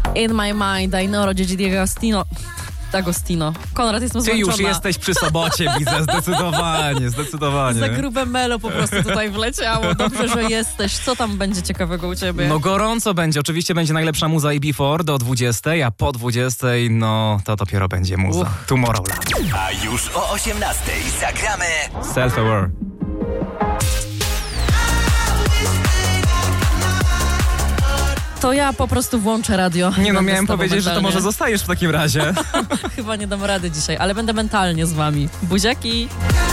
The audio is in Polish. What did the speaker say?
In My Mind, Ainoro, Gigi D'Agostino. Konrad, jestem Ty zmęczona. już jesteś przy sobocie, widzę, zdecydowanie. Za grube melo po prostu tutaj wleciało. Dobrze, że jesteś. Co tam będzie ciekawego u ciebie? No gorąco będzie, oczywiście będzie najlepsza muza i Before do 20, a po 20, no to dopiero będzie muza. Tomorrowland. A już o 18 zagramy Self-Aware. To ja po prostu włączę radio. Nie no, Będę miałem z tobą powiedzieć, że to mentalnie. może zostajesz w takim razie. Chyba nie dam rady dzisiaj, ale będę mentalnie z wami. Buziaki!